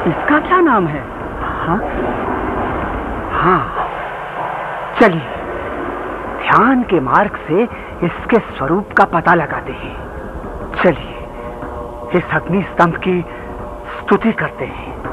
इसका क्या नाम है? हाँ हाँ, चलिए ध्यान के मार्ग से इसके स्वरूप का पता लगाते हैं। चलिए इस अग्नि स्तंभ की स्तुति करते हैं।